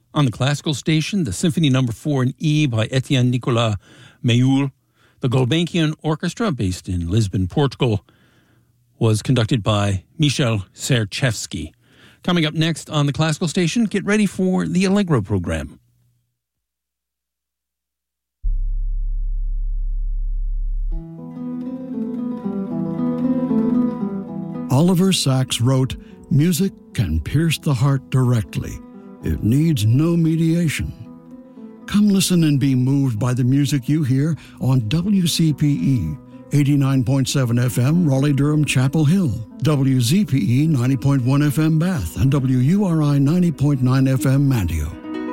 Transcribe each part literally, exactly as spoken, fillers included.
On the classical station, the Symphony Number four in E by Etienne Nicolas Méhul. The Gulbenkian Orchestra, based in Lisbon, Portugal, was conducted by Michel Serchevsky. Coming up next on the classical station, get ready for the Allegro program. Oliver Sacks wrote, "Music can pierce the heart directly. It needs no mediation." Come listen and be moved by the music you hear on W C P E, eighty-nine point seven F M, Raleigh-Durham, Chapel Hill, W Z P E, ninety point one F M, Bath, and W U R I, ninety point nine F M, Manteo.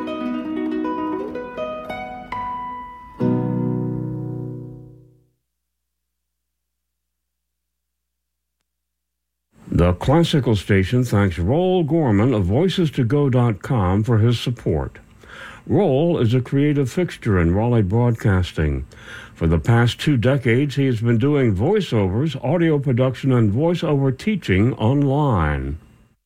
The classical station thanks Roel Gorman of voices to go dot com for his support. Roel is a creative fixture in Raleigh broadcasting. For the past two decades, he has been doing voiceovers, audio production, and voiceover teaching online.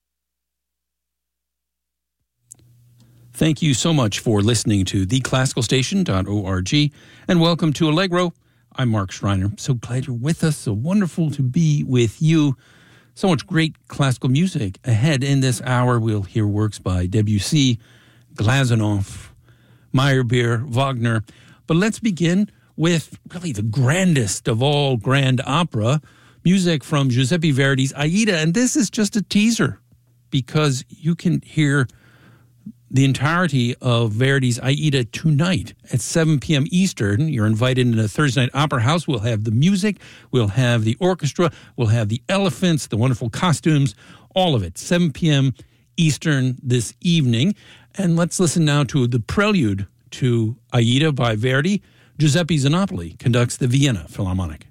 Thank you so much for listening to the classical station dot org, and welcome to Allegro. I'm Mark Schreiner. So glad you're with us. So wonderful to be with you. So much great classical music ahead in this hour. We'll hear works by Debussy, Glazunov, Meyerbeer, Wagner. But let's begin with really the grandest of all grand opera, music from Giuseppe Verdi's Aida. And this is just a teaser because you can hear the entirety of Verdi's Aida tonight at seven p.m. Eastern. You're invited into the Thursday Night Opera House. We'll have the music, we'll have the orchestra, we'll have the elephants, the wonderful costumes, all of it, seven p.m. Eastern this evening. And let's listen now to the prelude to Aida by Verdi. Giuseppe Zanopoli conducts the Vienna Philharmonic.